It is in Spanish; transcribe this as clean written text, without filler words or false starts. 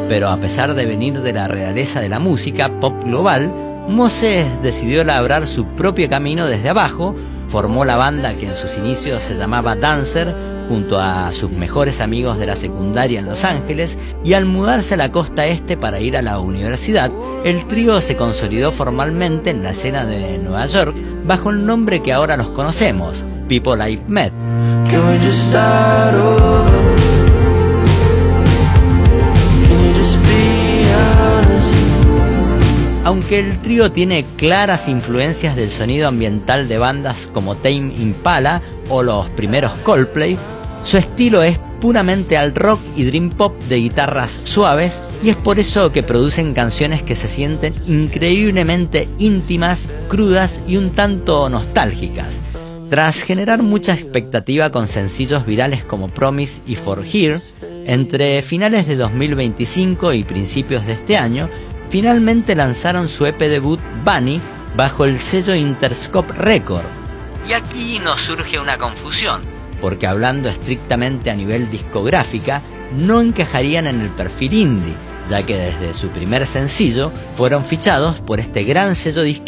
pero a pesar de venir de la realeza de la música pop global, Moses decidió labrar su propio camino desde abajo, formó la banda que en sus inicios se llamaba Dancer, junto a sus mejores amigos de la secundaria en Los Ángeles, y al mudarse a la costa este para ir a la universidad, el trío se consolidó formalmente en la escena de Nueva York bajo el nombre que ahora los conocemos, People I've Met. Aunque el trío tiene claras influencias del sonido ambiental de bandas como Tame Impala o los primeros Coldplay, su estilo es puramente al rock y dream pop de guitarras suaves, y es por eso que producen canciones que se sienten increíblemente íntimas, crudas y un tanto nostálgicas. Tras generar mucha expectativa con sencillos virales como Promise y For Here, entre finales de 2025 y principios de este año, finalmente lanzaron su EP debut Bunny bajo el sello Interscope Record. Y aquí nos surge una confusión, porque hablando estrictamente a nivel discográfica, no encajarían en el perfil indie, ya que desde su primer sencillo fueron fichados por este gran sello disquero